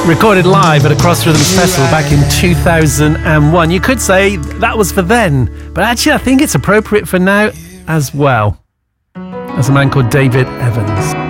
Recorded live at a Cross Rhythms Festival back in 2001. You could say that was for then, but actually I think it's appropriate for now as well. As a man called David Evans.